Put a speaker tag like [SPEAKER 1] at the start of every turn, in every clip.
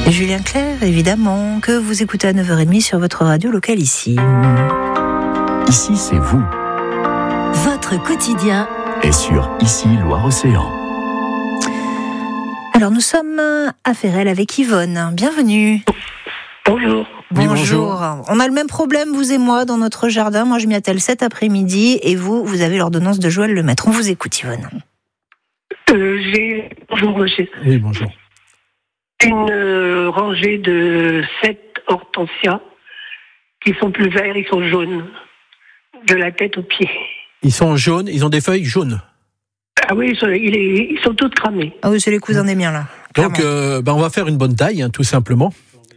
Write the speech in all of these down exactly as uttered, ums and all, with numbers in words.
[SPEAKER 1] Et Julien Clerc, évidemment, que vous écoutez à neuf heures trente sur votre radio locale ici.
[SPEAKER 2] Ici, c'est vous.
[SPEAKER 3] Votre quotidien
[SPEAKER 2] Et sur Ici, Loire-Océan.
[SPEAKER 1] Alors, nous sommes à Ferrel avec Yvonne. Bienvenue.
[SPEAKER 4] Bonjour.
[SPEAKER 1] Bonjour.
[SPEAKER 2] Oui, bonjour.
[SPEAKER 1] On a le même problème, vous et moi, dans notre jardin. Moi, je m'y attelle cet après-midi et vous, vous avez l'ordonnance de Joël Lemaître. On vous écoute, Yvonne.
[SPEAKER 4] Euh, j'ai... Bonjour, monsieur.
[SPEAKER 2] Oui, bonjour.
[SPEAKER 4] Une euh, rangée de sept hortensias qui sont plus verts, ils sont jaunes, de la tête aux pieds.
[SPEAKER 5] Ils sont jaunes, ils ont des feuilles jaunes.
[SPEAKER 4] Ah oui, ils sont, il est- ils sont toutes cramées.
[SPEAKER 1] Ah oui, c'est les cousins des miens, là.
[SPEAKER 5] Donc,
[SPEAKER 1] Clairement.
[SPEAKER 5] euh, ben, on va faire une bonne taille, hein, tout simplement.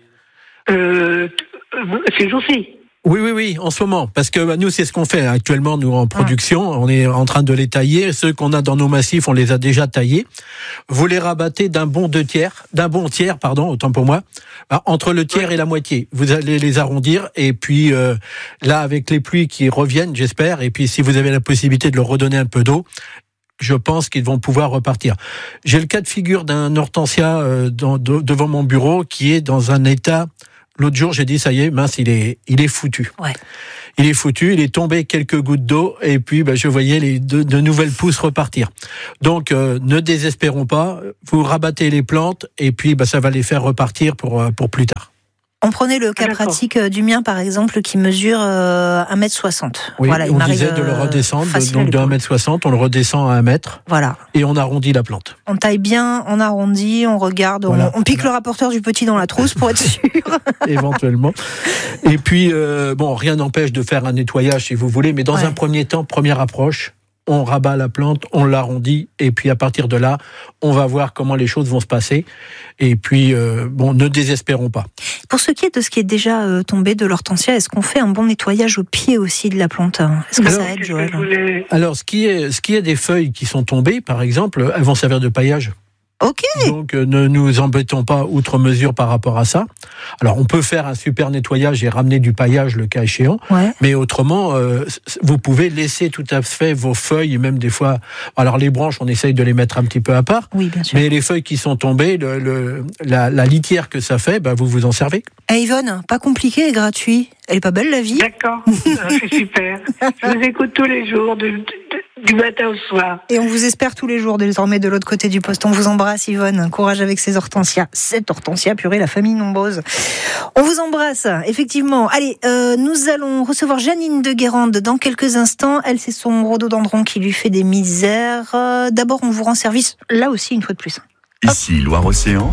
[SPEAKER 4] Euh, t- euh, ces jours-ci.
[SPEAKER 5] Oui, oui, oui, en ce moment. Parce que bah, nous, c'est ce qu'on fait actuellement, nous, en production. On est en train de les tailler. Ceux qu'on a dans nos massifs, on les a déjà taillés. Vous les rabattez d'un bon deux tiers, d'un bon tiers, pardon, autant pour moi, bah, entre le tiers et la moitié. Vous allez les arrondir. Et puis, euh, là, avec les pluies qui reviennent, j'espère, et puis si vous avez la possibilité de leur redonner un peu d'eau, je pense qu'ils vont pouvoir repartir. J'ai le cas de figure d'un hortensia euh, dans, de- devant mon bureau qui est dans un état... L'autre jour, j'ai dit, ça y est, mince, il est, il est foutu.
[SPEAKER 1] Ouais.
[SPEAKER 5] Il est foutu, il est tombé quelques gouttes d'eau, et puis bah, je voyais les de, de nouvelles pousses repartir. Donc, euh, ne désespérons pas, vous rabattez les plantes, et puis bah, ça va les faire repartir pour, euh, pour plus tard.
[SPEAKER 1] On prenait le cas
[SPEAKER 4] Ah, d'accord.
[SPEAKER 1] pratique euh, du mien, par exemple, qui mesure euh, un mètre soixante.
[SPEAKER 5] Oui,
[SPEAKER 1] voilà, il
[SPEAKER 5] on
[SPEAKER 1] m'arrive,
[SPEAKER 5] disait de le
[SPEAKER 1] euh,
[SPEAKER 5] redescendre,
[SPEAKER 1] facile à
[SPEAKER 5] donc de
[SPEAKER 1] l'épaule.
[SPEAKER 5] un mètre soixante, on le redescend à un mètre,
[SPEAKER 1] Voilà.
[SPEAKER 5] et on arrondit la plante.
[SPEAKER 1] On taille bien, on arrondit, on regarde, on-
[SPEAKER 5] Voilà.
[SPEAKER 1] on, pique le rapporteur du petit dans la trousse pour être sûr.
[SPEAKER 5] Éventuellement. Et puis, euh, bon, rien n'empêche de faire un nettoyage si vous voulez, mais dans
[SPEAKER 1] Ouais.
[SPEAKER 5] un premier temps, première approche, on rabat la plante, on l'arrondit, et puis à partir de là, on va voir comment les choses vont se passer. Et puis, euh, bon, ne désespérons pas.
[SPEAKER 1] Pour ce qui est de ce qui est déjà euh, tombé de l'hortensia, est-ce qu'on fait un bon nettoyage au pied aussi de la plante? Est-ce que
[SPEAKER 5] Alors,
[SPEAKER 1] ça aide,
[SPEAKER 4] C'est ce que
[SPEAKER 1] Joël?
[SPEAKER 4] je voulais-
[SPEAKER 5] Alors, ce qui est, ce qui est des feuilles qui sont tombées, par exemple, elles vont servir de paillage.
[SPEAKER 1] Ok.
[SPEAKER 5] Donc, euh, ne nous embêtons pas outre mesure par rapport à ça. Alors, on peut faire un super nettoyage et ramener du paillage le cas échéant.
[SPEAKER 1] Ouais.
[SPEAKER 5] Mais autrement, euh, vous pouvez laisser tout à fait vos feuilles, et même des fois... Alors, les branches, on essaye de les mettre un petit peu à part.
[SPEAKER 1] Oui, bien sûr.
[SPEAKER 5] Mais les feuilles qui sont tombées, le, le- la, la litière que ça fait, bah, vous vous en servez.
[SPEAKER 1] Eh, Yvonne, pas compliqué et gratuit. Elle est pas belle, la vie?
[SPEAKER 4] D'accord, Ah, c'est super. Je vous écoute tous les jours, de- de- de- du matin au soir.
[SPEAKER 1] Et on vous espère tous les jours désormais de l'autre côté du poste. On vous embrasse, Yvonne. Courage avec ces hortensias. Cette hortensia, purée, la famille nombreuse. On vous embrasse, effectivement. Allez, euh, nous allons recevoir Janine de Guérande dans quelques instants. Elle, c'est son rhododendron qui lui fait des misères. Euh, D'abord, on vous rend service, là aussi, une fois de plus.
[SPEAKER 2] Ici, Loire-Océan.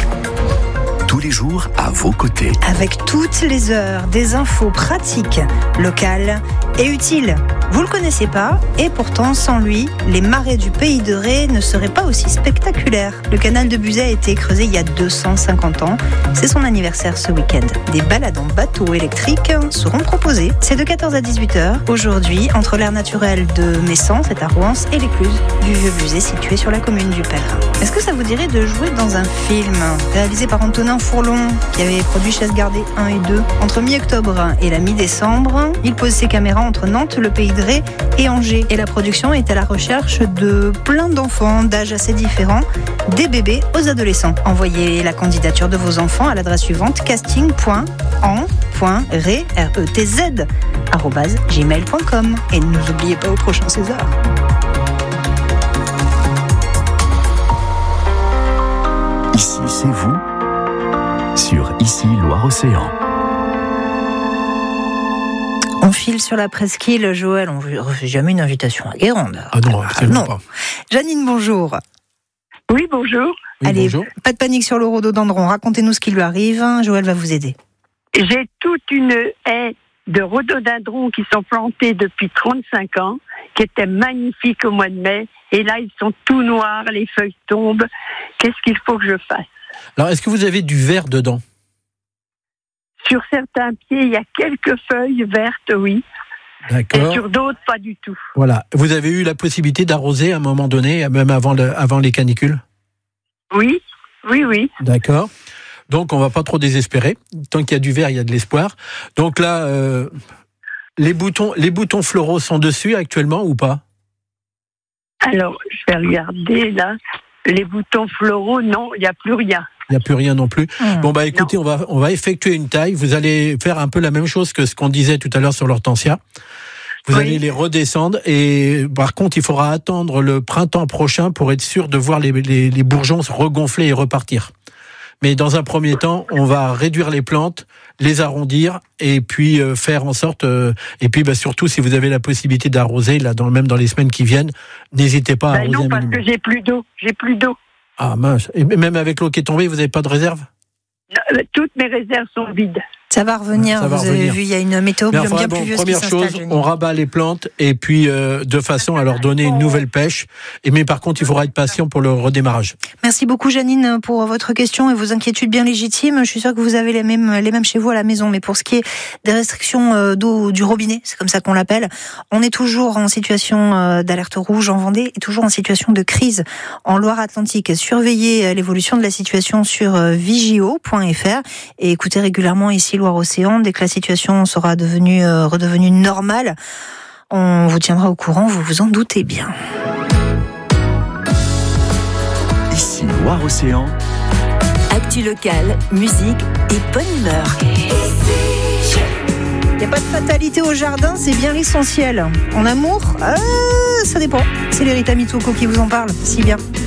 [SPEAKER 2] Tous les jours, à vos côtés.
[SPEAKER 1] Avec toutes les heures, des infos pratiques, locales et utiles. Vous le connaissez pas, et pourtant, sans lui, les marais du Pays de Ré ne seraient pas aussi spectaculaires. Le canal de Buzet a été creusé il y a deux cent cinquante ans. C'est son anniversaire ce week-end. Des balades en bateau électrique seront proposées. C'est de quatorze à dix-huit heures, aujourd'hui, entre l'aire naturelle de Messan, c'est à Rouen, et l'écluse du Vieux Buzet, située sur la commune du Pèlerin. Est-ce que ça vous dirait de jouer dans un film réalisé par Antonin Fourlon, qui avait produit Chasse gardée un et deux? Entre mi-octobre et la mi-décembre, il pose ses caméras entre Nantes, le Pays de Ré et Angers. Et la production est à la recherche de plein d'enfants d'âges assez différents, des bébés aux adolescents. Envoyez la candidature de vos enfants à l'adresse suivante, casting point en point retz arobase gmail point com. Et ne nous oubliez pas au prochain César.
[SPEAKER 2] Ici, c'est vous. Sur Ici, Loire-Océan.
[SPEAKER 1] On file sur la presqu'île, Joël. On ne refuse jamais une invitation à Guérande.
[SPEAKER 5] Ah non, absolument
[SPEAKER 1] non.
[SPEAKER 5] pas.
[SPEAKER 1] Janine, bonjour.
[SPEAKER 4] Oui, bonjour.
[SPEAKER 5] Oui,
[SPEAKER 1] Allez,
[SPEAKER 5] bonjour.
[SPEAKER 1] pas de panique sur le rhododendron. Racontez-nous ce qui lui arrive. Joël va vous aider.
[SPEAKER 6] J'ai toute une haie de rhododendrons qui sont plantés depuis trente-cinq ans, qui étaient magnifiques au mois de mai. Et là, ils sont tout noirs, les feuilles tombent. Qu'est-ce qu'il faut que je fasse?
[SPEAKER 5] Alors, est-ce que vous avez du vert dedans?
[SPEAKER 6] Sur certains pieds, il y a quelques feuilles vertes, oui. Et
[SPEAKER 5] D'accord.
[SPEAKER 6] sur d'autres, pas du tout.
[SPEAKER 5] Voilà. Vous avez eu la possibilité d'arroser à un moment donné, même avant, le, avant les canicules?
[SPEAKER 6] Oui, oui, oui.
[SPEAKER 5] D'accord. Donc, on va pas trop désespérer. Tant qu'il y a du vert, il y a de l'espoir. Donc là, euh, les boutons, les boutons floraux sont dessus actuellement ou pas?
[SPEAKER 6] Alors, je vais regarder là. Les boutons floraux, non, il n'y a plus rien.
[SPEAKER 5] Il n'y a plus rien non plus.
[SPEAKER 1] Mmh.
[SPEAKER 5] Bon, bah écoutez, on va, on va effectuer une taille. Vous allez faire un peu la même chose que ce qu'on disait tout à l'heure sur l'hortensia. Vous
[SPEAKER 6] Oui.
[SPEAKER 5] allez les redescendre et par contre, il faudra attendre le printemps prochain pour être sûr de voir les, les, les bourgeons se regonfler et repartir. Mais dans un premier temps, on va réduire les plantes, les arrondir et puis euh, faire en sorte... Euh, et puis bah, surtout, si vous avez la possibilité d'arroser, là, dans, même dans les semaines qui viennent, n'hésitez pas à
[SPEAKER 6] Ben
[SPEAKER 5] arroser
[SPEAKER 6] non,
[SPEAKER 5] un
[SPEAKER 6] parce
[SPEAKER 5] minimum.
[SPEAKER 6] que j'ai plus d'eau, j'ai plus d'eau.
[SPEAKER 5] Ah mince. Et même avec l'eau qui est tombée, vous n'avez pas de réserve ?
[SPEAKER 6] Toutes mes réserves sont vides.
[SPEAKER 1] Ça va revenir,
[SPEAKER 5] Ça va
[SPEAKER 1] vous
[SPEAKER 5] revenir.
[SPEAKER 1] avez vu, il y a une météo
[SPEAKER 5] Mais
[SPEAKER 1] bien
[SPEAKER 5] enfin, bon,
[SPEAKER 1] pluvieuse qui
[SPEAKER 5] première
[SPEAKER 1] s'installe.
[SPEAKER 5] chose,
[SPEAKER 1] Jenny.
[SPEAKER 5] on rabat les plantes et puis euh, de façon à leur donner une nouvelle pêche. Et mais par contre, il faudra être patient pour le redémarrage.
[SPEAKER 1] Merci beaucoup Janine pour votre question et vos inquiétudes bien légitimes. Je suis sûre que vous avez les mêmes, les mêmes chez vous à la maison. Mais pour ce qui est des restrictions d'eau du robinet, c'est comme ça qu'on l'appelle, on est toujours en situation d'alerte rouge en Vendée et toujours en situation de crise en Loire-Atlantique. Surveillez l'évolution de la situation sur vigio point f r et écoutez régulièrement ici Loire-Océan. Dès que la situation sera devenue, euh, redevenue normale, on vous tiendra au courant, vous vous en doutez bien.
[SPEAKER 2] Ici Loire-Océan.
[SPEAKER 3] Actu locale, musique et bonne humeur.
[SPEAKER 1] Il n'y a pas de fatalité au jardin, c'est bien l'essentiel. En amour, euh, ça dépend. C'est les Rita Mitsuko qui vous en parle, si bien.